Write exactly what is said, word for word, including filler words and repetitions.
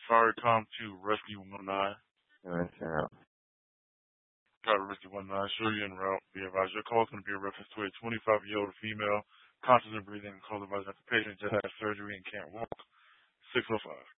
Faricom to Rescue one nine. Yes, sir. Got Rescue one nine. Show you en route. Be advised, your call is going to be a reference to a twenty-five-year-old female, conscious and breathing, call advised that the patient just had surgery and can't walk. six oh five.